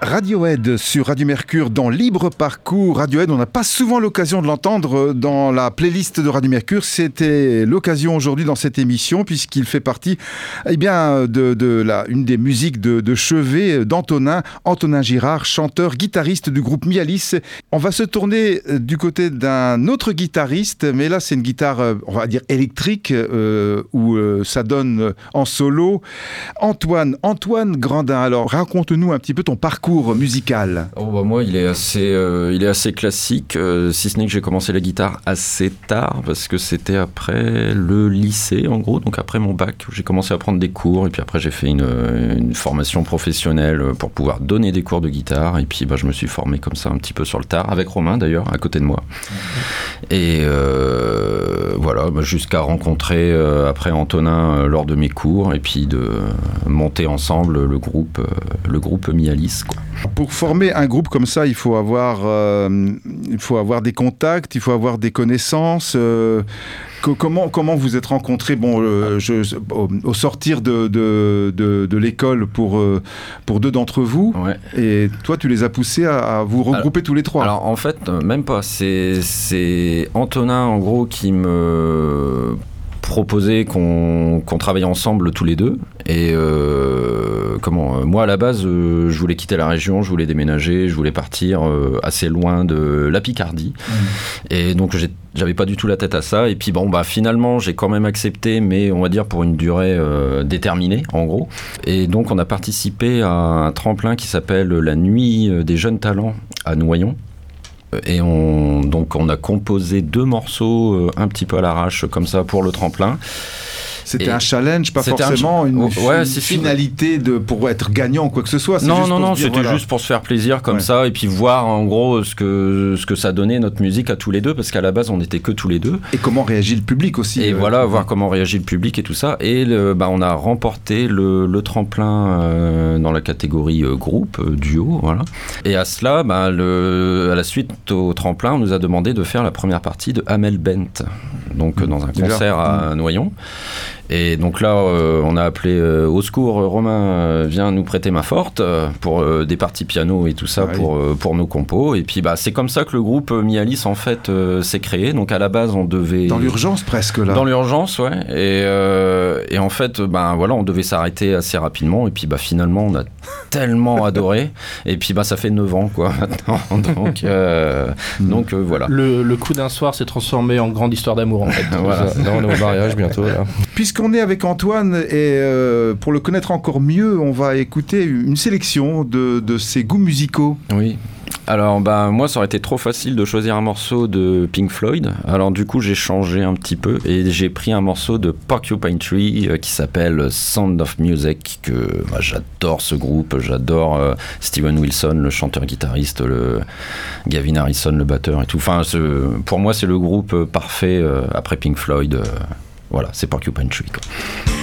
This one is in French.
Radiohead sur Radio Mercure dans Libre Parcours. Radiohead, on n'a pas souvent l'occasion de l'entendre dans la playlist de Radio Mercure. C'était l'occasion aujourd'hui dans cette émission puisqu'il fait partie une des musiques de chevet d'Antonin Girard, chanteur, guitariste du groupe Mialis. On va se tourner du côté d'un autre guitariste, mais là c'est une guitare, on va dire électrique, où ça donne en solo. Antoine Grandin, alors raconte-nous un petit peu ton parcours musical. Moi, il est assez classique, si ce n'est que j'ai commencé la guitare assez tard, parce que c'était après le lycée, en gros, donc après mon bac, où j'ai commencé à prendre des cours, et puis après j'ai fait une formation professionnelle pour pouvoir donner des cours de guitare, et puis je me suis formé comme ça un petit peu sur le tard, avec Romain d'ailleurs, à côté de moi. Et jusqu'à rencontrer après Antonin lors de mes cours, et puis de monter ensemble le groupe Mialis, quoi. Pour former un groupe comme ça, il faut avoir des contacts, il faut avoir des connaissances. Comment vous êtes rencontrés au sortir de l'école pour deux d'entre vous, ouais. Et toi tu les as poussés à vous regrouper tous les trois. Alors en fait même pas, c'est Antonin en gros qui me proposé qu'on travaille ensemble tous les deux, et moi à la base je voulais quitter la région, je voulais déménager, je voulais partir assez loin de la Picardie, et donc j'avais pas du tout la tête à ça, et puis finalement j'ai quand même accepté, mais on va dire pour une durée déterminée en gros, et donc on a participé à un tremplin qui s'appelle la Nuit des Jeunes Talents à Noyon. Et on a composé 2 morceaux un petit peu à l'arrache comme ça pour le tremplin. C'était un challenge, pas forcément une finalité pour être gagnant ou quoi que ce soit. Non, c'était juste pour se faire plaisir comme ça, et puis voir en gros ce que ça donnait notre musique à tous les deux, parce qu'à la base on n'était que tous les deux. Et comment réagit le public aussi. Et voir comment réagit le public et tout ça. Et on a remporté le tremplin dans la catégorie groupe, duo, voilà. Et à cela, à la suite au tremplin, on nous a demandé de faire la première partie de Amel Bent, donc dans un concert à Noyon. Et donc là, on a appelé au secours, Romain, viens nous prêter main forte pour des parties piano et tout ça, pour nos compos. Et puis c'est comme ça que le groupe Mialis en fait s'est créé. Donc à la base, on devait... Dans l'urgence presque là. Dans l'urgence, ouais. Et en fait, on devait s'arrêter assez rapidement. Et puis finalement, on a tellement adoré. Et puis ça fait 9 ans quoi maintenant. Donc voilà. Le coup d'un soir s'est transformé en grande histoire d'amour en fait. Voilà. Là, on est au mariage bientôt là. Puisqu'on est avec Antoine, et pour le connaître encore mieux, on va écouter une sélection de ses goûts musicaux. Oui. Alors moi ça aurait été trop facile de choisir un morceau de Pink Floyd, alors du coup j'ai changé un petit peu et j'ai pris un morceau de Porcupine Tree qui s'appelle Sound of Music, que j'adore ce groupe, j'adore Steven Wilson, le chanteur-guitariste, le Gavin Harrison, le batteur et tout, pour moi c'est le groupe parfait après Pink Floyd, voilà, c'est Porcupine Tree quoi.